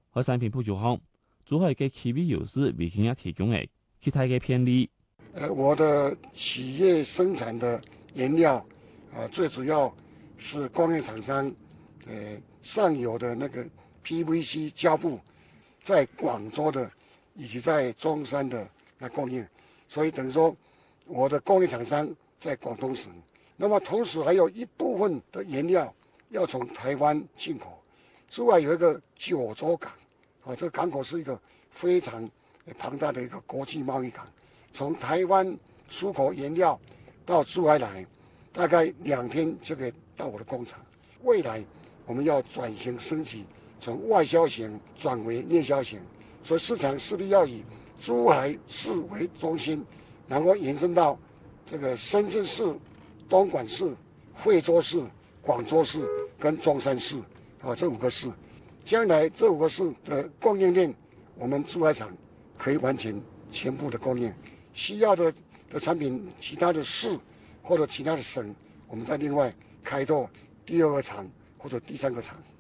和产品布局好，珠海嘅气味优势为客人提供嘅其他嘅便利。 我的企业生产的原料最主要是工业厂商上游的那个 PVC 胶布，在广州的以及在中山的那供应，所以等于说我的工业厂商在广东省，那么同时还有一部分的原料要从台湾进口。之外有一个九州港，这个港口是一个非常庞大的一个国际贸易港，从台湾出口原料到珠海来，大概2天就可以到我的工厂。未来我们要转型升级，从外销型转为内销型，所以市场势必要以珠海市为中心，然后延伸到这个深圳市、东莞市、惠州市、广州市跟中山市这5个市。将来这5个市的供应链，我们珠海厂可以完成全部的供应。需要的产品，其他的市或者其他的省，我们再另外开拓第2个厂或者第3个厂。